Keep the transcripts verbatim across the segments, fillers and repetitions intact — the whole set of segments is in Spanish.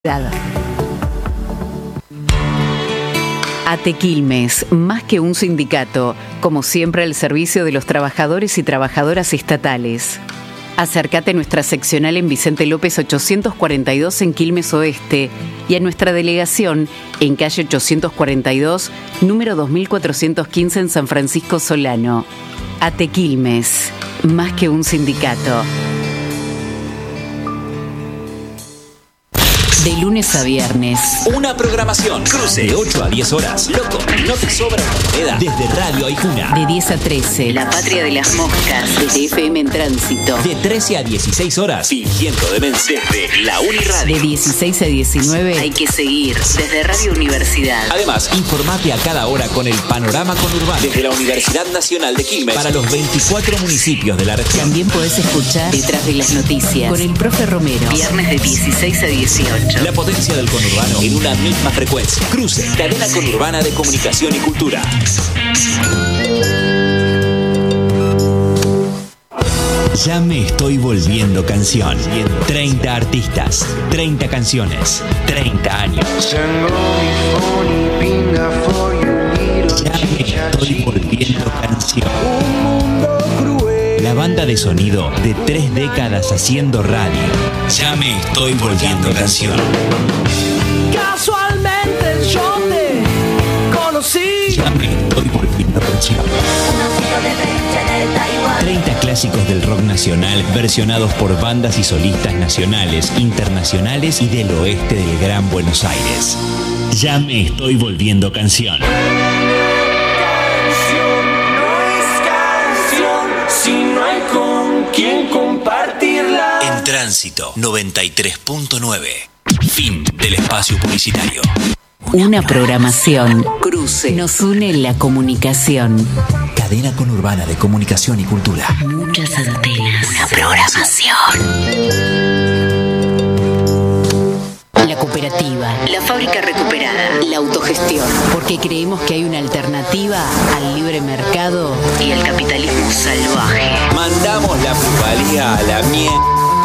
ATE Quilmes, más que un sindicato, como siempre al servicio de los trabajadores y trabajadoras estatales. Acércate a nuestra seccional en Vicente López ochocientos cuarenta y dos en Quilmes Oeste y a nuestra delegación en calle ochocientos cuarenta y dos, número dos mil cuatrocientos quince en San Francisco Solano. ATE Quilmes, más que un sindicato. De lunes a viernes. Una programación. Cruce de ocho a diez horas. Loco, no te sobra moneda. Desde Radio Aijuna. De diez a trece. La Patria de las Moscas. Desde F M en Tránsito. De trece a dieciséis horas. Fingiendo demencia. Desde la Uniradio. De dieciséis a diecinueve. Hay que seguir. Desde Radio Universidad. Además, informate a cada hora con el panorama conurbano. Desde la Universidad Nacional de Quilmes. Para los veinticuatro municipios de la región. También podés escuchar Detrás de las Noticias. Con el profe Romero. Viernes de dieciséis a dieciocho. La potencia del conurbano en una misma frecuencia. Cruce, cadena conurbana de comunicación y cultura. Ya me estoy volviendo canción. treinta artistas, treinta canciones, treinta años. Ya me estoy volviendo canción. La banda de sonido de tres décadas haciendo radio. Ya me estoy volviendo canción. Casualmente yo te conocí. Ya me estoy volviendo canción. treinta clásicos del rock nacional versionados por bandas y solistas nacionales, internacionales y del oeste del Gran Buenos Aires. Ya me estoy volviendo canción. ¿Quién compartirla? En Tránsito noventa y tres punto nueve. Fin del espacio publicitario. Una programación. Cruce. Nos une la comunicación. Cadena conurbana de comunicación y cultura. Muchas antenas. Una programación. La cooperativa. La fábrica recuperada. La autogestión. Porque creemos que hay una alternativa al libre mercado y al capitalismo salvaje. Mandamos la plusvalía a la mierda.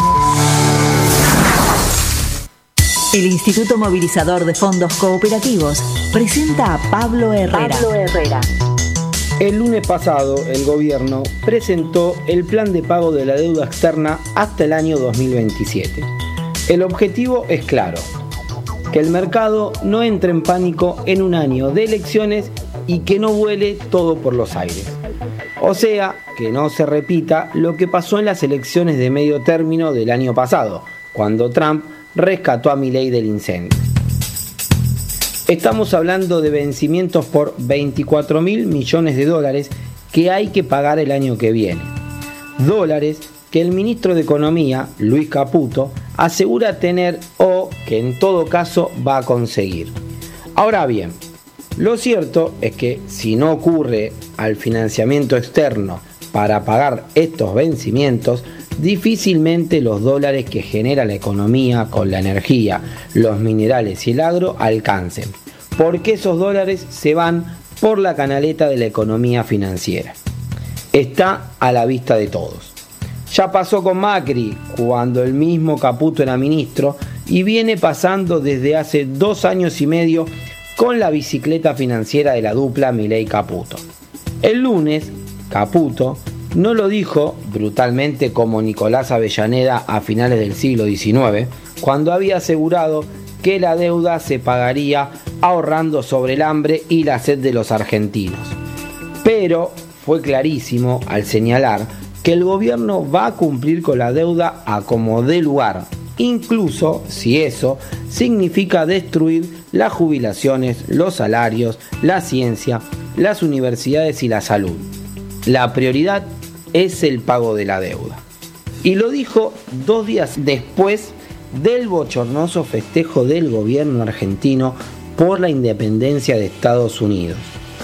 El Instituto Movilizador de Fondos Cooperativos presenta a Pablo Herrera. Pablo Herrera. El lunes pasado, el gobierno presentó el plan de pago de la deuda externa hasta el año dos mil veintisiete. El objetivo es claro: que el mercado no entre en pánico en un año de elecciones y que no vuele todo por los aires. O sea, que no se repita lo que pasó en las elecciones de medio término del año pasado, cuando Trump rescató a Milei del incendio. Estamos hablando de vencimientos por veinticuatro mil millones de dólares que hay que pagar el año que viene. Dólares que el ministro de Economía, Luis Caputo, asegura tener o que en todo caso va a conseguir. Ahora bien, lo cierto es que si no ocurre al financiamiento externo para pagar estos vencimientos, difícilmente los dólares que genera la economía con la energía, los minerales y el agro alcancen, porque esos dólares se van por la canaleta de la economía financiera. Está a la vista de todos. Ya pasó con Macri, cuando el mismo Caputo era ministro, y viene pasando desde hace dos años y medio con la bicicleta financiera de la dupla Milei-Caputo. El lunes, Caputo no lo dijo brutalmente como Nicolás Avellaneda a finales del siglo diecinueve, cuando había asegurado que la deuda se pagaría ahorrando sobre el hambre y la sed de los argentinos. Pero fue clarísimo al señalar que el gobierno va a cumplir con la deuda a como dé lugar, incluso si eso significa destruir las jubilaciones, los salarios, la ciencia, las universidades y la salud. La prioridad es el pago de la deuda. Y lo dijo dos días después del bochornoso festejo del gobierno argentino por la independencia de Estados Unidos.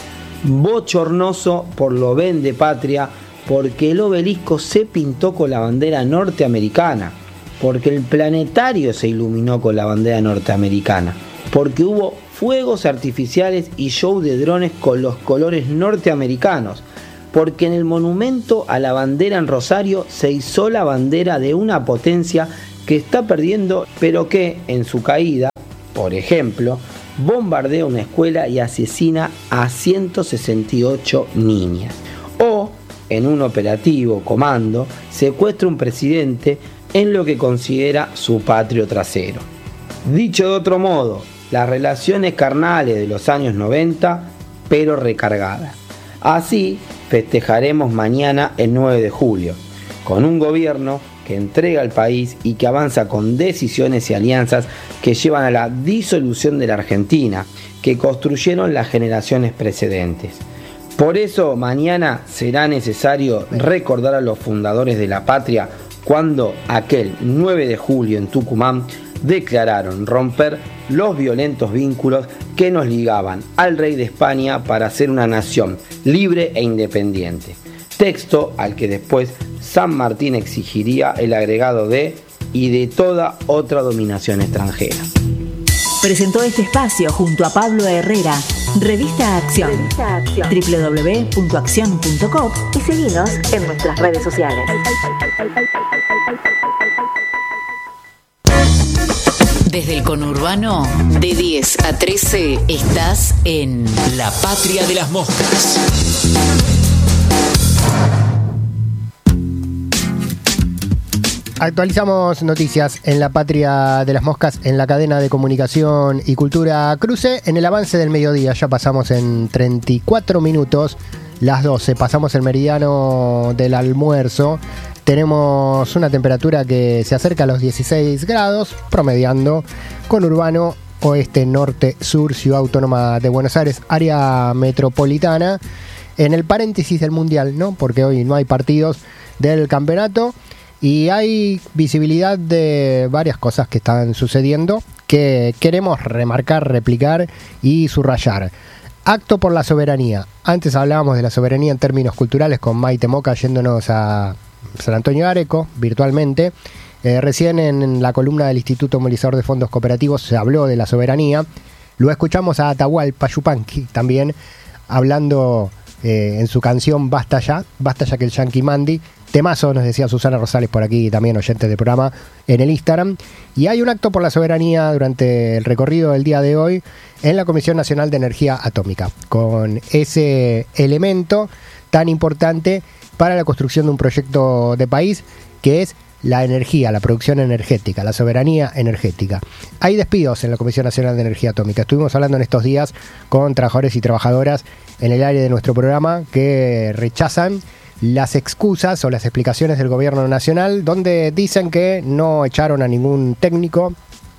Bochornoso por lo vende patria, porque el obelisco se pintó con la bandera norteamericana, porque el planetario se iluminó con la bandera norteamericana, porque hubo fuegos artificiales y show de drones con los colores norteamericanos, porque en el monumento a la bandera en Rosario se izó la bandera de una potencia que está perdiendo, pero que en su caída, por ejemplo, bombardea una escuela y asesina a ciento sesenta y ocho niñas. O, en un operativo comando, secuestra un presidente en lo que considera su patrio trasero. Dicho de otro modo, las relaciones carnales de los años noventa, pero recargadas. Así festejaremos mañana el nueve de julio, con un gobierno que entrega al país y que avanza con decisiones y alianzas que llevan a la disolución de la Argentina, que construyeron las generaciones precedentes. Por eso mañana será necesario recordar a los fundadores de la patria cuando aquel nueve de julio en Tucumán declararon romper los violentos vínculos que nos ligaban al rey de España para ser una nación libre e independiente. Texto al que después San Martín exigiría el agregado de y de toda otra dominación extranjera. Presentó este espacio junto a Pablo Herrera, Revista Acción, doble u doble u doble u punto acción punto com y seguinos en nuestras redes sociales. Desde el conurbano, de diez a trece, estás en La Patria de las Moscas. Actualizamos noticias en La Patria de las Moscas en la cadena de comunicación y cultura Cruce. En el avance del mediodía ya pasamos en treinta y cuatro minutos, las doce, pasamos el meridiano del almuerzo. Tenemos una temperatura que se acerca a los dieciséis grados, promediando conurbano, oeste, norte, sur, Ciudad Autónoma de Buenos Aires, área metropolitana. En el paréntesis del Mundial, ¿no? Porque hoy no hay partidos del campeonato y hay visibilidad de varias cosas que están sucediendo que queremos remarcar, replicar y subrayar. Acto por la soberanía. Antes hablábamos de la soberanía en términos culturales con Maite Moca yéndonos a San Antonio de Areco, virtualmente. Eh, recién en la columna del Instituto Movilizador de Fondos Cooperativos se habló de la soberanía. Luego escuchamos a Atahualpa Yupanqui también hablando eh, en su canción Basta Ya, Basta Ya que el Yankee Mandi. Temazo, nos decía Susana Rosales por aquí, también oyentes del programa, en el Instagram. Y hay un acto por la soberanía durante el recorrido del día de hoy en la Comisión Nacional de Energía Atómica, con ese elemento tan importante para la construcción de un proyecto de país que es la energía, la producción energética, la soberanía energética. Hay despidos en la Comisión Nacional de Energía Atómica. Estuvimos hablando en estos días con trabajadores y trabajadoras en el área de nuestro programa que rechazan las excusas o las explicaciones del gobierno nacional, donde dicen que no echaron a ningún técnico,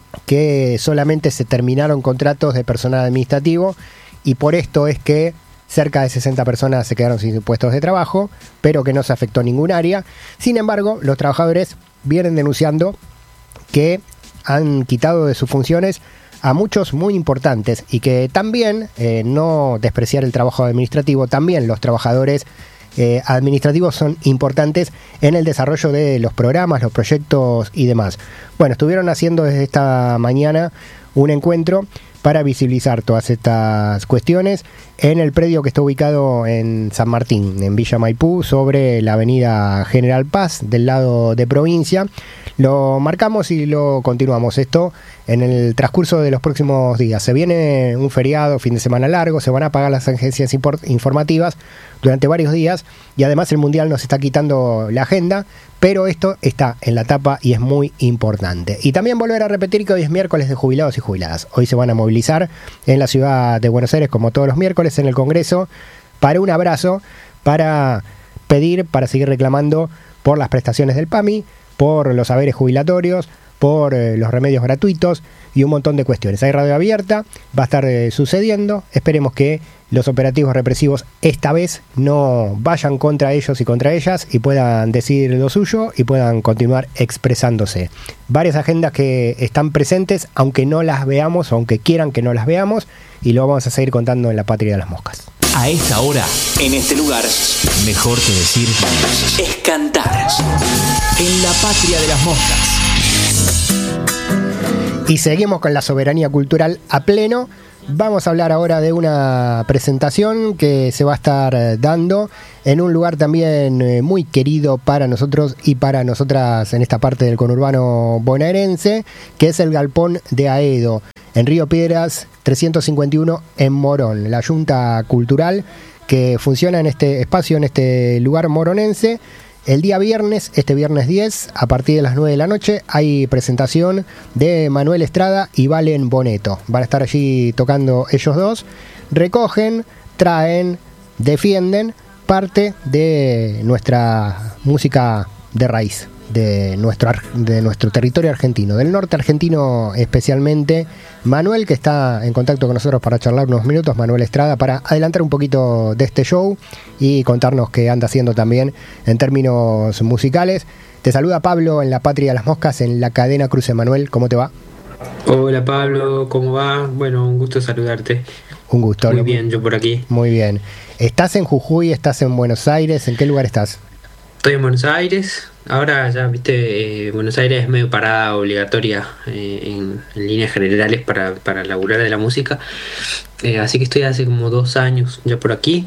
que solamente se terminaron contratos de personal administrativo y por esto es que cerca de sesenta personas se quedaron sin puestos de trabajo, pero que no se afectó ningún área. Sin embargo, los trabajadores vienen denunciando que han quitado de sus funciones a muchos muy importantes y que también, eh, no despreciar el trabajo administrativo, también los trabajadores eh, administrativos son importantes en el desarrollo de los programas, los proyectos y demás. Bueno, estuvieron haciendo desde esta mañana un encuentro para visibilizar todas estas cuestiones en el predio que está ubicado en San Martín, en Villa Maipú, sobre la avenida General Paz, del lado de provincia. Lo marcamos y lo continuamos esto en el transcurso de los próximos días. Se viene un feriado, fin de semana largo, se van a apagar las agencias informativas durante varios días y además el Mundial nos está quitando la agenda, pero esto está en la tapa y es muy importante. Y también volver a repetir que hoy es miércoles de jubilados y jubiladas. Hoy se van a movilizar en la ciudad de Buenos Aires, como todos los miércoles, en el Congreso, para un abrazo, para pedir, para seguir reclamando por las prestaciones del PAMI, por los haberes jubilatorios, por eh, los remedios gratuitos y un montón de cuestiones. Hay radio abierta, va a estar eh, sucediendo. Esperemos que los operativos represivos esta vez no vayan contra ellos y contra ellas y puedan decir lo suyo y puedan continuar expresándose. Varias agendas que están presentes, aunque no las veamos, aunque quieran que no las veamos, y lo vamos a seguir contando en La Patria de las Moscas. A esta hora, en este lugar, mejor que decir es cantar. En La Patria de las Moscas. Y seguimos con la soberanía cultural a pleno, Vamos a hablar ahora de una presentación que se va a estar dando en un lugar también eh, muy querido para nosotros y para nosotras en esta parte del conurbano bonaerense, que es el Galpón de Aedo, en Río Piedras trescientos cincuenta y uno en Morón, la Junta Cultural que funciona en este espacio, en este lugar moronense. El día viernes, este viernes diez, a partir de las nueve de la noche, hay presentación de Manuel Estrada y Valen Boneto. Van a estar allí tocando ellos dos. Recogen, traen, defienden parte de nuestra música de raíz, de nuestro, de nuestro territorio argentino, del norte argentino especialmente. Manuel, que está en contacto con nosotros para charlar unos minutos, Manuel Estrada, para adelantar un poquito de este show y contarnos qué anda haciendo también en términos musicales. Te saluda Pablo en la Patria de las Moscas, en la cadena Cruce. Manuel, ¿cómo te va? Hola Pablo, ¿cómo va? Bueno, un gusto saludarte. Un gusto. Muy bien, yo por aquí. Muy bien. ¿Estás en Jujuy? ¿Estás en Buenos Aires? ¿En qué lugar estás? Estoy en Buenos Aires. Ahora ya, viste, eh, Buenos Aires es medio parada obligatoria eh, en, en líneas generales para, para laburar de la música. Eh, así que estoy hace como dos años ya por aquí.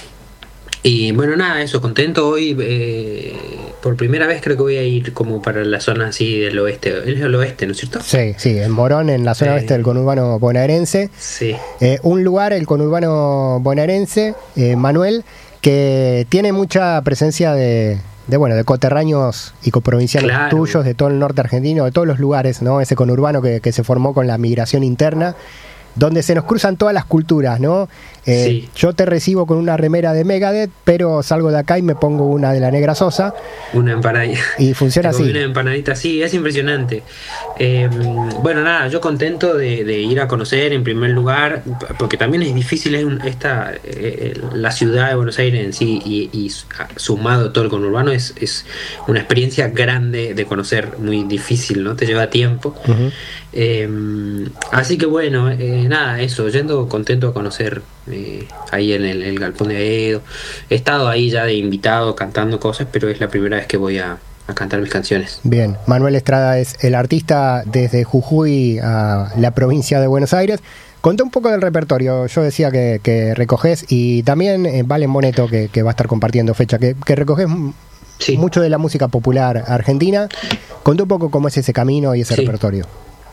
Y bueno, nada, eso, contento hoy. Eh, por primera vez creo que voy a ir como para la zona así del oeste. Es el oeste, ¿no es cierto? Sí, sí, en Morón, en la zona Eh, oeste del conurbano bonaerense. Sí. Eh, un lugar, el conurbano bonaerense, eh, Manuel, que tiene mucha presencia de, de bueno, de coterráneos y coprovincianos Claro. tuyos, de todo el norte argentino, de todos los lugares, ¿no? Ese conurbano que, que se formó con la migración interna, donde se nos cruzan todas las culturas, ¿no? Eh, Sí. Yo te recibo con una remera de Megadeth, pero salgo de acá y me pongo una de la Negra Sosa, Una empanadita. y funciona Te comí así. Una empanadita, sí, es impresionante. Eh, bueno, nada, yo contento de, de ir a conocer en primer lugar, porque también es difícil es un- esta eh, la ciudad de Buenos Aires en sí y, y sumado todo el conurbano es, es una experiencia grande de conocer, muy difícil, ¿no? Te lleva tiempo. Ujú. Eh, así que bueno, eh, nada, eso, yendo contento a conocer eh, ahí en el, el Galpón de Aedo. He estado ahí ya de invitado cantando cosas, pero es la primera vez que voy a, a cantar mis canciones. Bien, Manuel Estrada es el artista desde Jujuy a la provincia de Buenos Aires. Conté un poco del repertorio, yo decía que, que recoges, y también eh, Valen Boneto, que, que va a estar compartiendo fecha, que, que recoges m- Sí. mucho de la música popular argentina. Conté un poco cómo es ese camino y ese Sí. repertorio.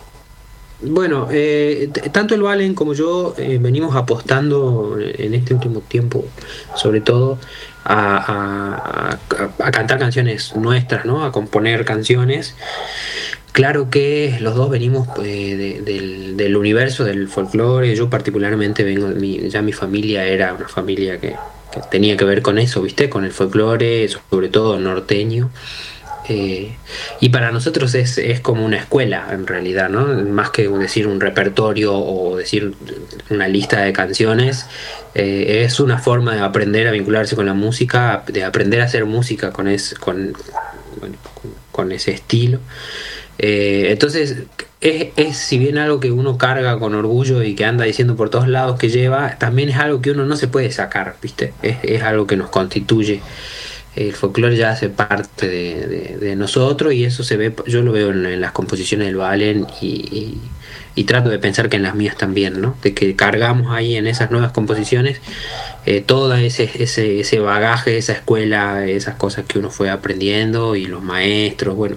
Bueno, eh, t- tanto el Valen como yo eh, venimos apostando en este último tiempo, sobre todo, a, a- a- a cantar canciones nuestras, ¿no? A componer canciones. Claro que los dos venimos eh, de- del, del universo del folclore. Yo particularmente vengo, mi, ya mi familia era una familia que, que tenía que ver con eso, ¿viste? Con el folclore, sobre todo norteño. Eh, y para nosotros es, es como una escuela en realidad, ¿no? Más que decir un repertorio o decir una lista de canciones, eh, es una forma de aprender a vincularse con la música, de aprender a hacer música con, es, con, bueno, con, con ese estilo. Eh, entonces es, es si bien algo que uno carga con orgullo y que anda diciendo por todos lados que lleva, también es algo que uno no se puede sacar, ¿viste? Es, es algo que nos constituye. El folclore ya hace parte de, de, de nosotros y eso se ve, yo lo veo en, en las composiciones del Valen y, y, y trato de pensar que en las mías también, ¿no? De que cargamos ahí en esas nuevas composiciones eh, todo ese, ese, ese bagaje, esa escuela, esas cosas que uno fue aprendiendo y los maestros, bueno,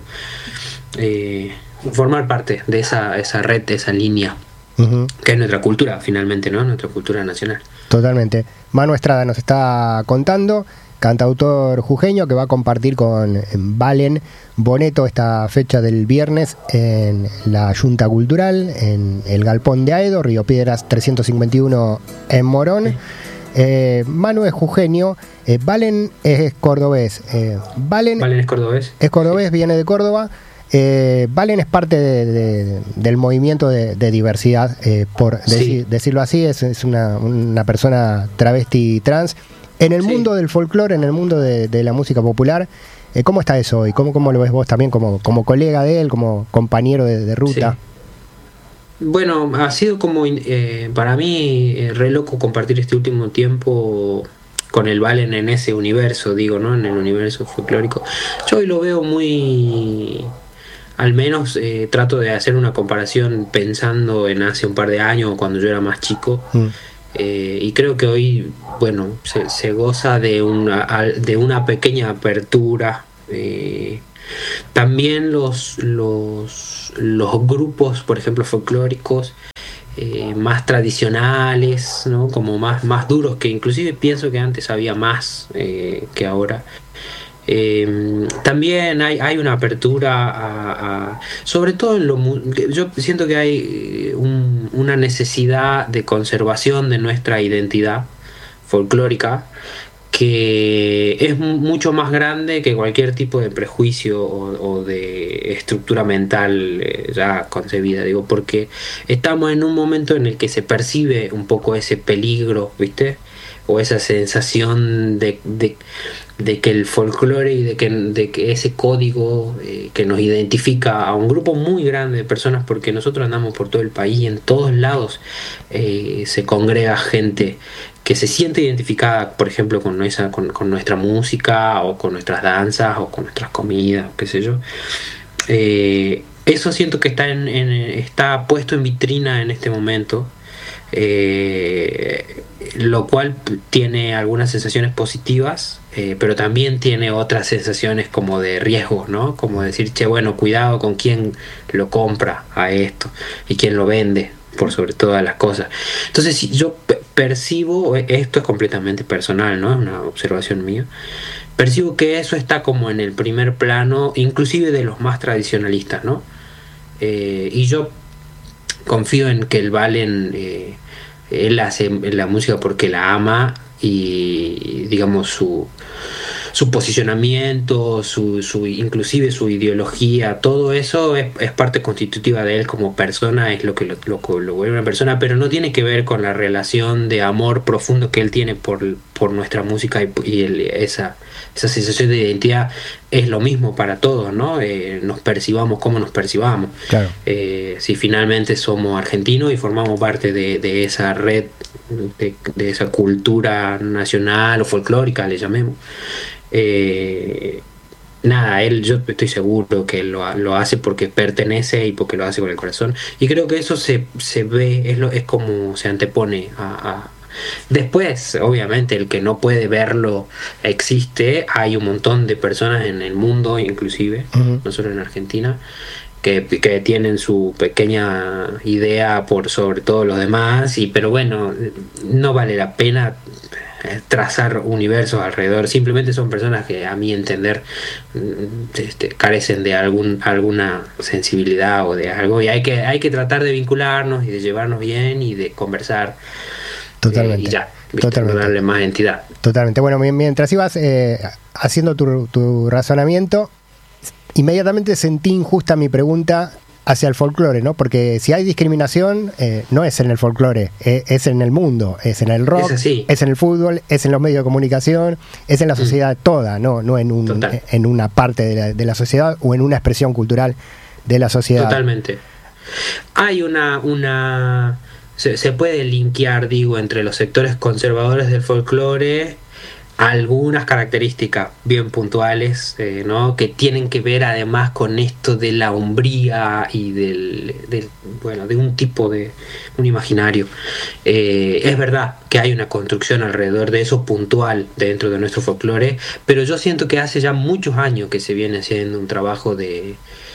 eh, formar parte de esa, esa red, de esa línea, Ujú. que es nuestra cultura finalmente, ¿no? Nuestra cultura nacional. Totalmente. Manu Estrada nos está contando, cantautor jujeño, que va a compartir con Valen Boneto esta fecha del viernes en la Junta Cultural, en el Galpón de Aedo, Río Piedras trescientos cincuenta y uno en Morón. Eh, Manu es jujeño, eh, Valen es cordobés. Eh, Valen Valen es cordobés. es cordobés, viene de Córdoba. Eh, Valen es parte de, de, del movimiento de, de diversidad, eh, por Sí. deci- decirlo así, es, es una, una persona travesti trans. En el Sí. mundo del folclore, en el mundo de, de la música popular, eh, ¿cómo está eso hoy? ¿Cómo, ¿Cómo lo ves vos también como, como colega de él, como compañero de, de ruta? Sí. Bueno, ha sido como eh, para mí eh, re loco compartir este último tiempo con el Valen en ese universo, digo, ¿no? En el universo folclórico. Yo hoy lo veo muy al menos eh, trato de hacer una comparación pensando en hace un par de años, cuando yo era más chico. Mm. Eh, y creo que hoy, bueno, se, se goza de una, de una pequeña apertura. Eh, también los, los, los grupos, por ejemplo, folclóricos, eh, más tradicionales, ¿no? Como más, más duros, que inclusive pienso que antes había más eh, que ahora. Eh, también hay, hay una apertura a, a, sobre todo en lo, yo siento que hay un, una necesidad de conservación de nuestra identidad folclórica que es mucho más grande que cualquier tipo de prejuicio o, o de estructura mental eh, ya concebida, digo, porque estamos en un momento en el que se percibe un poco ese peligro, ¿viste? O esa sensación de, de, de que el folclore y de que, de que ese código eh, que nos identifica a un grupo muy grande de personas, porque nosotros andamos por todo el país y en todos lados eh, se congrega gente que se siente identificada, por ejemplo, con, esa, con, con nuestra música o con nuestras danzas o con nuestras comidas, qué sé yo. Eh, eso siento que está, en, en, está puesto en vitrina en este momento. Eh, lo cual tiene algunas sensaciones positivas, eh, pero también tiene otras sensaciones como de riesgo, ¿no? Como decir, che, bueno, cuidado con quién lo compra a esto y quién lo vende, por sobre todas las cosas. Entonces, si yo p- percibo, esto es completamente personal, ¿no? Es una observación mía. Percibo que eso está como en el primer plano, inclusive de los más tradicionalistas, ¿no? Eh, y yo confío en que el Valen eh, él hace la música porque la ama y digamos su su posicionamiento, su, su inclusive su ideología, todo eso es, es parte constitutiva de él como persona, es lo que lo, lo, lo vuelve una persona, pero no tiene que ver con la relación de amor profundo que él tiene por, por nuestra música y, y el, esa, esa sensación de identidad es lo mismo para todos, ¿no? Eh, nos percibamos como nos percibamos. Claro. Eh, si finalmente somos argentinos y formamos parte de, de esa red, de, de esa cultura nacional o folclórica, le llamemos. Eh, nada, él, yo estoy seguro que lo, lo hace porque pertenece y porque lo hace con el corazón, y creo que eso se, se ve, es, lo, es como se antepone a, a después, obviamente el que no puede verlo existe, hay un montón de personas en el mundo, inclusive uh-huh. nosotros en Argentina, que, que tienen su pequeña idea por sobre todo los demás, y pero bueno, no vale la pena trazar universos alrededor, simplemente son personas que a mi entender este, carecen de algún alguna sensibilidad o de algo, y hay que hay que tratar de vincularnos y de llevarnos bien y de conversar. Totalmente. Eh, y ya, ¿viste? Totalmente. Darle más entidad. Totalmente. Bueno, mientras ibas eh, haciendo tu, tu razonamiento, inmediatamente sentí injusta mi pregunta hacia el folclore, ¿no? Porque si hay discriminación, eh, no es en el folclore, eh, es en el mundo, es en el rock, es, es en el fútbol, es en los medios de comunicación, es en la sociedad mm. toda, no, no en un Total. en una parte de la, de la sociedad o en una expresión cultural de la sociedad. Totalmente. Hay una, una se, se puede linkear, digo, entre los sectores conservadores del folclore algunas características bien puntuales, eh, ¿no? Que tienen que ver además con esto de la hombría y del, del bueno, de un tipo de un imaginario. Eh, es verdad que hay una construcción alrededor de eso puntual dentro de nuestro folclore, pero yo siento que hace ya muchos años que se viene haciendo un trabajo de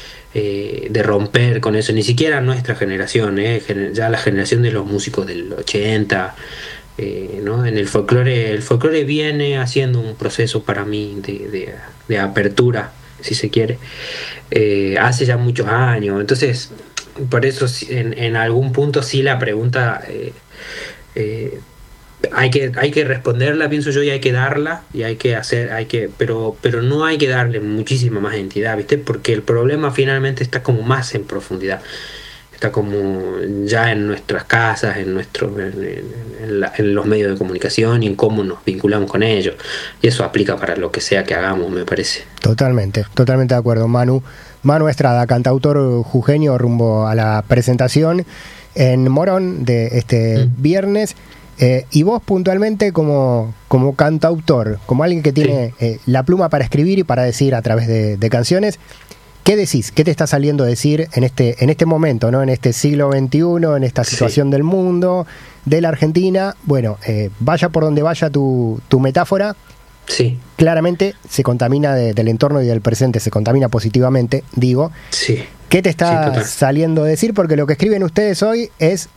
Eh, de romper con eso, ni siquiera nuestra generación, eh, ya la generación de los músicos del ochenta, eh, ¿no? En el folclore, el folclore viene haciendo un proceso para mí de, de, de apertura, si se quiere, eh, hace ya muchos años. Entonces, por eso en, en algún punto sí la pregunta eh, eh, hay que hay que responderla, pienso yo, y hay que darla, y hay que hacer, hay que, pero pero no hay que darle muchísima más entidad, ¿viste? Porque el problema finalmente está como más en profundidad, está como ya en nuestras casas, en nuestro en, en, la, en los medios de comunicación y en cómo nos vinculamos con ellos, y eso aplica para lo que sea que hagamos, me parece. Totalmente, totalmente de acuerdo. Manu, Manu Estrada, cantautor jujeño, rumbo a la presentación en Morón de este mm. viernes. Eh, y vos puntualmente como, como cantautor, como alguien que tiene sí. eh, la pluma para escribir y para decir a través de, de canciones, ¿qué decís? ¿Qué te está saliendo a decir en este, en este momento, ¿no? En este siglo veintiuno, en esta situación sí. del mundo, de la Argentina? Bueno, eh, vaya por donde vaya tu, tu metáfora, sí. claramente se contamina de, del entorno y del presente, se contamina positivamente, digo. Sí. ¿Qué te está sí, saliendo a decir? Porque lo que escriben ustedes hoy es